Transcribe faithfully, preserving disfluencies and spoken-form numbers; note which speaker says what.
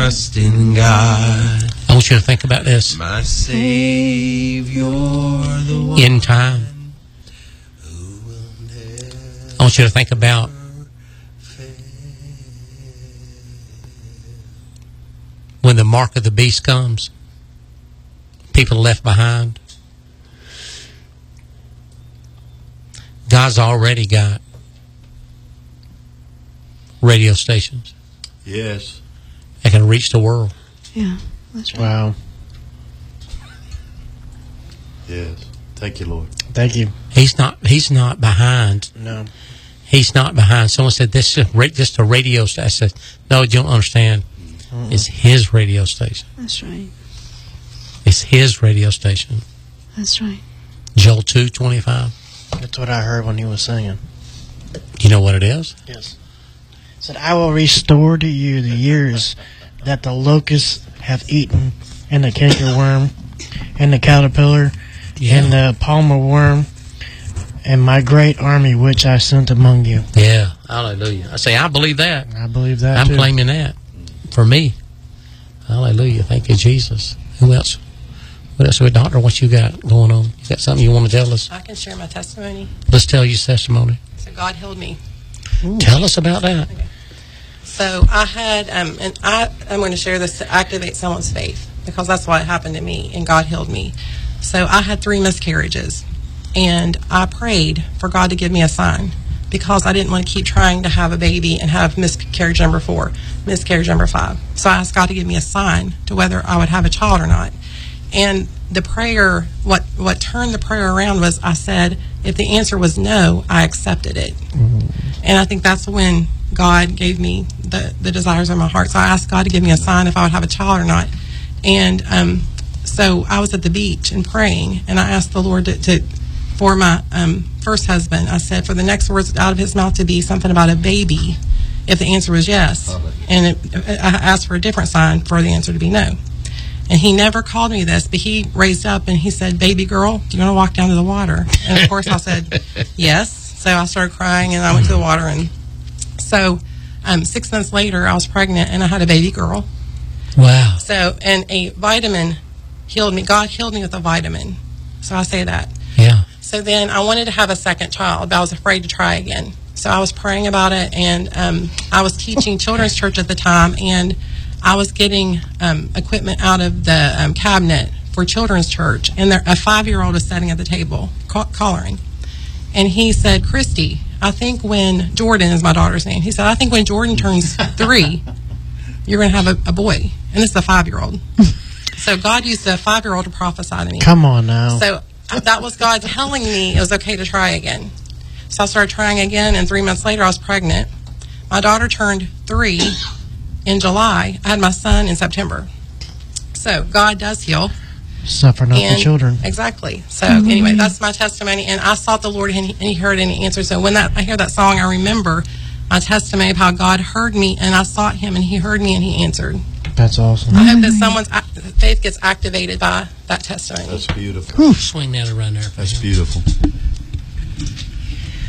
Speaker 1: Trust in God.
Speaker 2: I want you to think about this.
Speaker 1: My Savior, the one.
Speaker 2: In time. I want you to think about when the mark of the beast comes, people left behind. God's already got radio stations.
Speaker 1: Yes.
Speaker 2: That can reach the world.
Speaker 3: Yeah, that's right.
Speaker 4: Wow.
Speaker 1: Yes. Thank you, Lord.
Speaker 4: Thank you.
Speaker 2: He's not. He's not behind.
Speaker 4: No.
Speaker 2: He's not behind. Someone said this is ra- just a radio station. I said, no, you don't understand. Mm-mm. It's his radio station.
Speaker 3: That's right.
Speaker 2: It's his radio station.
Speaker 3: That's right.
Speaker 2: Joel two twenty five.
Speaker 4: That's what I heard when he was singing.
Speaker 2: You know what it is?
Speaker 4: Yes. It said, I will restore to you the years that the locusts have eaten, and the cankerworm, and the caterpillar,
Speaker 2: Yeah.
Speaker 4: and the palmer worm, and my great army which I sent among you.
Speaker 2: Yeah. Hallelujah. I say, I believe that.
Speaker 4: I believe that
Speaker 2: I'm
Speaker 4: too.
Speaker 2: claiming that for me. Hallelujah. Thank you, Jesus. Who else? What else? Doctor, what you got going on? You got something you want to tell us?
Speaker 5: I can share my testimony.
Speaker 2: Let's tell you testimony.
Speaker 5: So God healed me.
Speaker 2: Ooh. Tell us about that.
Speaker 5: Okay. So I had, um, and I, I'm going to share this to activate someone's faith, because that's what happened to me, and God healed me. So I had three miscarriages, and I prayed for God to give me a sign, because I didn't want to keep trying to have a baby and have miscarriage number four, miscarriage number five. So I asked God to give me a sign to whether I would have a child or not. And the prayer, what, what turned the prayer around was I said, if the answer was no, I accepted it. Mm-hmm. And I think that's when God gave me the, the desires of my heart. So I asked God to give me a sign if I would have a child or not. And um, so I was at the beach and praying, and I asked the Lord to, to for my um, first husband, I said, for the next words out of his mouth to be something about a baby, if the answer was yes. And it, I asked for a different sign for the answer to be no. And he never called me this, but he raised up and he said, baby girl, do you want to walk down to the water? And of course I said, yes. So I started crying, and I went to the water. And so um, six months later, I was pregnant, and I had a baby girl.
Speaker 2: Wow.
Speaker 5: So, and a vitamin healed me. God healed me with a vitamin. So I say that.
Speaker 2: Yeah.
Speaker 5: So then I wanted to have a second child, but I was afraid to try again. So I was praying about it, and um, I was teaching children's church at the time, and I was getting um, equipment out of the um, cabinet for children's church, and there, a five-year-old was sitting at the table ca- collaring. And he said, Christy, I think when Jordan is my daughter's name, he said, I think when Jordan turns three, you're going to have a, a boy. And this is a five-year-old. So God used a five-year-old to prophesy to me.
Speaker 4: Come on now.
Speaker 5: So that was God telling me it was okay to try again. So I started trying again, and three months later I was pregnant. My daughter turned three in July. I had my son in September. So God does heal.
Speaker 4: Suffer not
Speaker 5: And-
Speaker 4: the children.
Speaker 5: Exactly. So anyway, that's my testimony, and I sought the Lord, and he, and he heard and he answered. So when that I hear that song, I remember my testimony of how God heard me, and I sought him, and he heard me, and he answered.
Speaker 4: That's awesome.
Speaker 5: I hope that someone's a- faith gets activated by that testimony.
Speaker 1: That's beautiful.
Speaker 2: Swing that around there.
Speaker 1: That's beautiful.